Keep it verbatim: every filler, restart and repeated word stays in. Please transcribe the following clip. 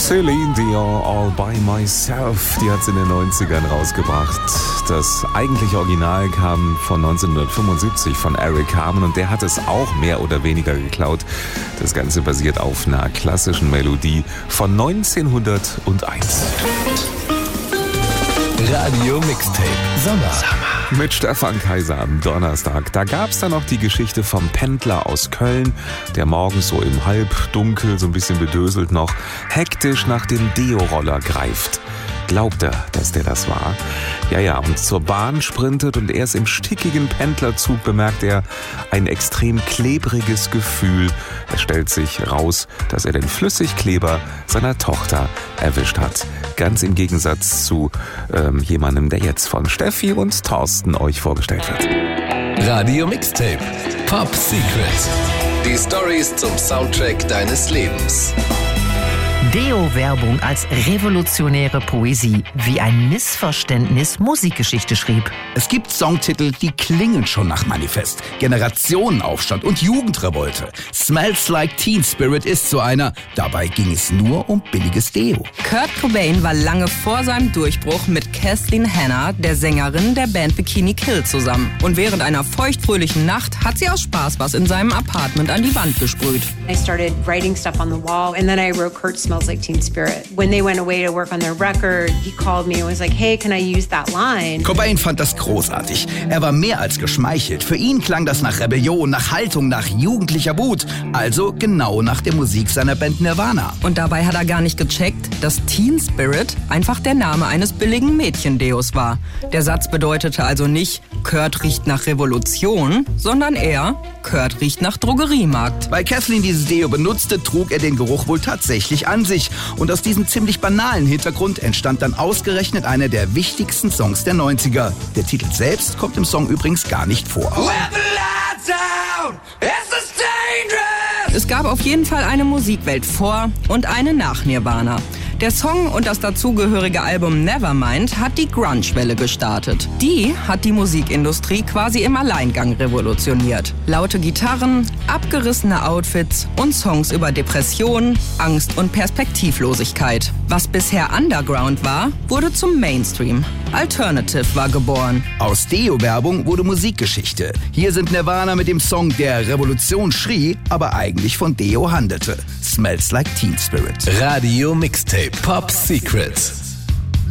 Celine Dion, All By Myself, die hat sie in den neunzigern rausgebracht. Das eigentliche Original kam von neunzehnhundertfünfundsiebzig von Eric Carmen und der hat es auch mehr oder weniger geklaut. Das Ganze basiert auf einer klassischen Melodie von neunzehnhunderteins. Radio Mixtape Sommer. Mit Stefan Kaiser am Donnerstag. Da gab's dann noch die Geschichte vom Pendler aus Köln, der morgens so im Halbdunkel, so ein bisschen bedöselt noch, hektisch nach dem Deo-Roller greift. Glaubt er, dass der das war? Ja, ja, und zur Bahn sprintet und erst im stickigen Pendlerzug bemerkt er ein extrem klebriges Gefühl. Es stellt sich raus, dass er den Flüssigkleber seiner Tochter erwischt hat. Ganz im Gegensatz zu ähm, jemandem, der jetzt von Steffi und Thorsten euch vorgestellt wird. Radio Mixtape Pop Secret. Die Storys zum Soundtrack deines Lebens. Deo-Werbung als revolutionäre Poesie, wie ein Missverständnis Musikgeschichte schrieb. Es gibt Songtitel, die klingen schon nach Manifest. Generationenaufstand und Jugendrevolte. Smells Like Teen Spirit ist so einer. Dabei ging es nur um billiges Deo. Kurt Cobain war lange vor seinem Durchbruch mit Kathleen Hanna, der Sängerin der Band Bikini Kill, zusammen. Und während einer feuchtfröhlichen Nacht hat sie aus Spaß was in seinem Apartment an die Wand gesprüht. I started writing stuff on the wall and then I wrote Kurt Smells Like Teen Spirit. When they went away to work on their record, he called me and was like, hey, can I use that line? Cobain fand das großartig. Er war mehr als geschmeichelt. Für ihn klang das nach Rebellion, nach Haltung, nach jugendlicher Wut. Also genau nach der Musik seiner Band Nirvana. Und dabei hat er gar nicht gecheckt, dass Teen Spirit einfach der Name eines billigen Mädchendeos war. Der Satz bedeutete also nicht, Kurt riecht nach Revolution, sondern eher, Kurt riecht nach Drogeriemarkt. Weil Kathleen dieses Deo benutzte, trug er den Geruch wohl tatsächlich an sich. Und aus diesem ziemlich banalen Hintergrund entstand dann ausgerechnet einer der wichtigsten Songs der neunziger. Der Titel selbst kommt im Song übrigens gar nicht vor. Es gab auf jeden Fall eine Musikwelt vor und eine nach Nirvana. Der Song und das dazugehörige Album Nevermind hat die Grunge-Welle gestartet. Die hat die Musikindustrie quasi im Alleingang revolutioniert. Laute Gitarren, abgerissene Outfits und Songs über Depressionen, Angst und Perspektivlosigkeit. Was bisher Underground war, wurde zum Mainstream. Alternative war geboren. Aus Deo-Werbung wurde Musikgeschichte. Hier sind Nirvana mit dem Song, der Revolution schrie, aber eigentlich von Deo handelte. Smells Like Teen Spirit. Radio Mixtape Pop Secret.